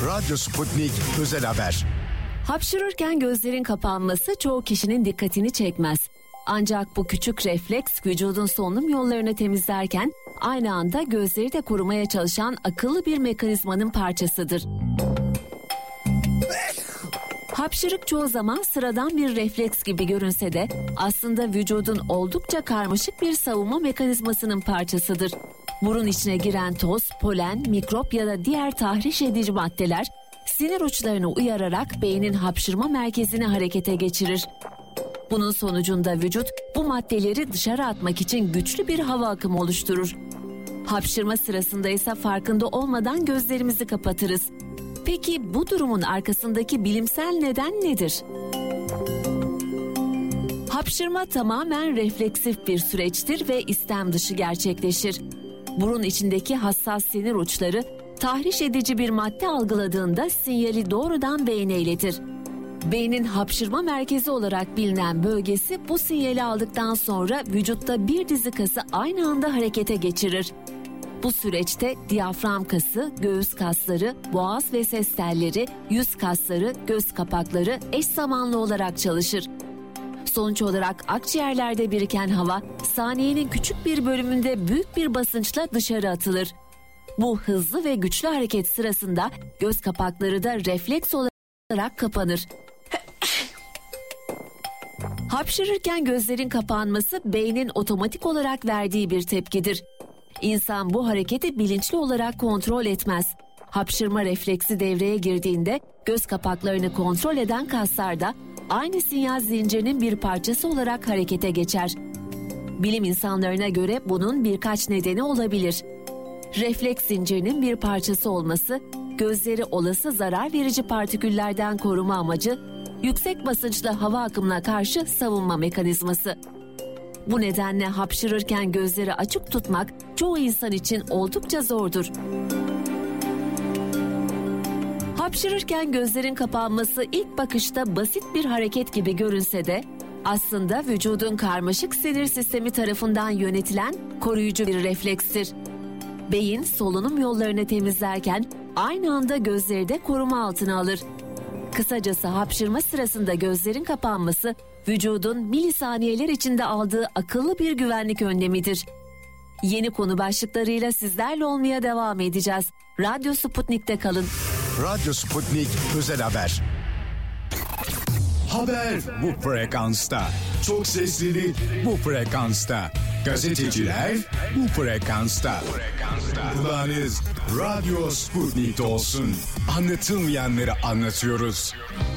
Radyo Sputnik Özel Haber. Hapşırırken gözlerin kapanması çoğu kişinin dikkatini çekmez. Ancak bu küçük refleks vücudun solunum yollarını temizlerken aynı anda gözleri de korumaya çalışan akıllı bir mekanizmanın parçasıdır. Hapşırık çoğu zaman sıradan bir refleks gibi görünse de aslında vücudun oldukça karmaşık bir savunma mekanizmasının parçasıdır. Burun içine giren toz, polen, mikrop ya da diğer tahriş edici maddeler sinir uçlarını uyararak beynin hapşırma merkezini harekete geçirir. Bunun sonucunda vücut bu maddeleri dışarı atmak için güçlü bir hava akımı oluşturur. Hapşırma sırasında ise farkında olmadan gözlerimizi kapatırız. Peki bu durumun arkasındaki bilimsel neden nedir? Hapşırma tamamen refleksif bir süreçtir ve istem dışı gerçekleşir. Burun içindeki hassas sinir uçları tahriş edici bir madde algıladığında sinyali doğrudan beyne iletir. Beynin hapşırma merkezi olarak bilinen bölgesi bu sinyali aldıktan sonra vücutta bir dizi kası aynı anda harekete geçirir. Bu süreçte diyafram kası, göğüs kasları, boğaz ve ses telleri, yüz kasları, göz kapakları eş zamanlı olarak çalışır. Sonuç olarak akciğerlerde biriken hava saniyenin küçük bir bölümünde büyük bir basınçla dışarı atılır. Bu hızlı ve güçlü hareket sırasında göz kapakları da refleks olarak kapanır. Hapşırırken gözlerin kapanması beynin otomatik olarak verdiği bir tepkidir. İnsan bu hareketi bilinçli olarak kontrol etmez. Hapşırma refleksi devreye girdiğinde göz kapaklarını kontrol eden kaslar da aynı sinyal zincirinin bir parçası olarak harekete geçer. Bilim insanlarına göre bunun birkaç nedeni olabilir. Refleks zincirinin bir parçası olması, gözleri olası zarar verici partiküllerden koruma amacı, yüksek basınçlı hava akımına karşı savunma mekanizması. Bu nedenle hapşırırken gözleri açık tutmak çoğu insan için oldukça zordur. Hapşırırken gözlerin kapanması ilk bakışta basit bir hareket gibi görünse de aslında vücudun karmaşık sinir sistemi tarafından yönetilen koruyucu bir reflekstir. Beyin solunum yollarını temizlerken aynı anda gözleri de koruma altına alır. Kısacası hapşırma sırasında gözlerin kapanması vücudun milisaniyeler içinde aldığı akıllı bir güvenlik önlemidir. Yeni konu başlıklarıyla sizlerle olmaya devam edeceğiz. Radyo Sputnik'te kalın. Radyo Sputnik Özel Haber. Haber bu frekansta. Çok seslili bu frekansta. Gazeteciler bu frekansta. Kulağınız Radyo Sputnik'te olsun. Anlatılmayanları anlatıyoruz.